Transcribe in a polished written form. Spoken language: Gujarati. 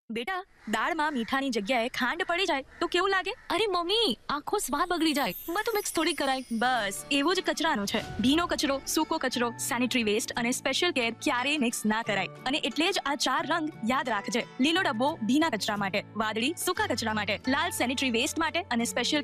બેટા, દાળમાં મીઠાની જગ્યાએ ખાંડ પડી જાય તો કેવું લાગે? અરે મમ્મી, આખો સ્વાદ બગડી જાય. બધું મિક્સ થોડી કરાય. બસ એવું જ કચરાનું છે. ભીનો કચરો, સૂકો કચરો, સેનિટરી વેસ્ટ અને સ્પેશિયલ કેર ક્યારેય મિક્સ ના કરાય. અને એટલે જ આ 4 રંગ યાદ રાખજે. લીલો ડબ્બો ભીના કચરા માટે, વાદળી સૂકા કચરા માટે, લાલ સેનિટરી વેસ્ટ માટે અને સ્પેશિયલ